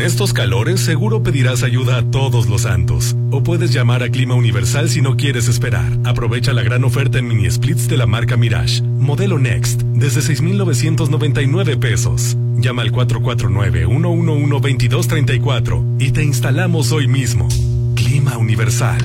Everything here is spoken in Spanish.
estos calores seguro pedirás ayuda a todos los santos. O puedes llamar a Clima Universal si no quieres esperar. Aprovecha la gran oferta en mini splits de la marca Mirage. Modelo Next, desde 6,999 pesos. Llama al 449-111-2234 y te instalamos hoy mismo. Clima Universal.